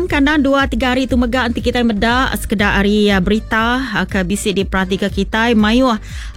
kadang 2-3 hari tu megak nanti kita meda sekedar hari berita ke bisik di pratika kita mayu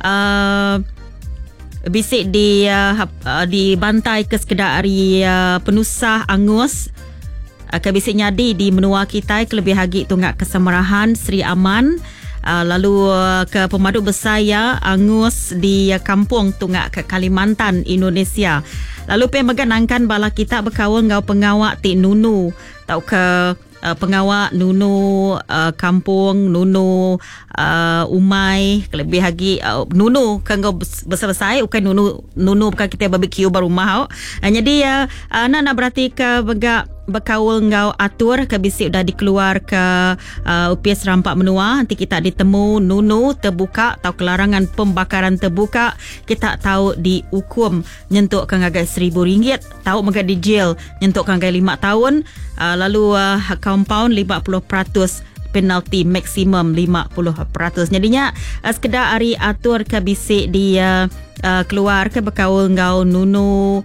bisik di bantai ke sekedar hari penusah angus ke bisik nyadi di menua kita kelebih hagi tunggak kesemerahan Sri Aman. Lalu ke Pemadu Besaya Angus di kampung tunggak ke Kalimantan, Indonesia. Lalu meganangkan bala kita berkawan ngau pengawak ti Nunu tau ke pengawak Nunu kampung Nunu Umai kelebih lagi Nunu kan ngau besar-besar bukan Nunu bukan kita barbecue baru rumah. Jadi nak berarti ke berkawal ngau atur ke bisik dah dikeluar ke UPS Rampak Menua. Nanti kita ditemu Nunu terbuka atau kelarangan pembakaran terbuka. Kita tahu dihukum nyentuk kan agak RM1,000, tahu megak di jail nyentuk kan agak 5 tahun. Lalu compound 50%, penalti maksimum 50%. Jadinya sekedar hari atur ke bisik dia keluar ke berkaul ngau Nunu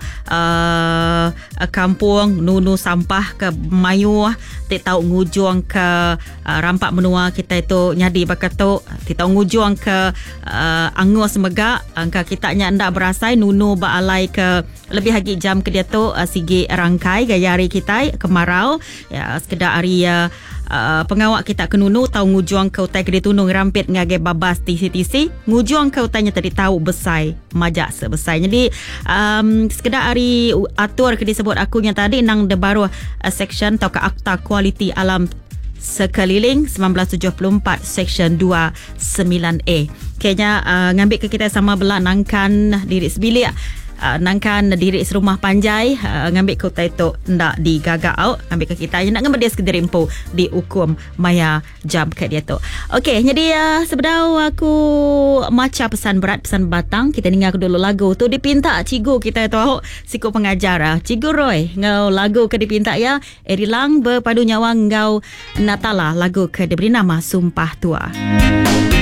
kampung Nunu sampah ke Mayu ti tahu ngujung ke Rampak Menua kita itu nyadi bakato ti tahu ngujung ke Angus megak angka kita ndak berasai Nunu baalai ke lebih lagi jam ke dia tu sigi rangkai gaya hari kita kemarau ya sekedar hari pengawak kita ke Nunu tahu ngujung ke utai ke ditunung rampit ngagai babas TC ngujung ke utainya tadi tahu besai majak sebesar. Jadi sekedar hari atur ke disebut akunya tadi nang de baru section atau ke Akta Kualiti Alam Sekeliling 1974 section 29A. Kayaknya ngambil ke kita sama belak nangkan diri sebilik nangkan diri serumah panjai ngambil kota itu ndak digagak out ngambil ke kita nak ngambil dia sekedar info di hukum maya jam ke dia tu. Okey, jadi sebenarnya aku macam pesan berat pesan batang kita dengar dulu lagu tu dipinta cigu kita tu siku pengajar Cigu Roy ngau lagu ke dipinta ya Erilang berpadu nyawa ngau Natala lagu ke diberi nama Sumpah Tua.